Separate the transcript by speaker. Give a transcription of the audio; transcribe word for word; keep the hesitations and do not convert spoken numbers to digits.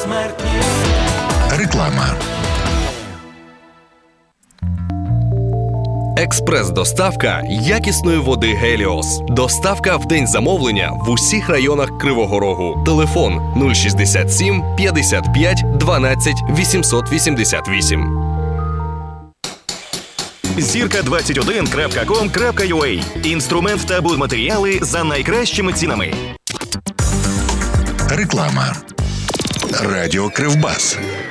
Speaker 1: безсмертні.
Speaker 2: Реклама.
Speaker 3: Експрес-доставка якісної води Геліос. Доставка в день замовлення в усіх районах Кривого Рогу. Телефон нуль шістдесят сім п'ятдесят п'ять дванадцять вісімсот вісімдесят вісім.
Speaker 4: зірка двадцять один крапка ком крапка ю а. Інструмент та будматеріали за найкращими цінами.
Speaker 2: Реклама. Радіо Кривбас.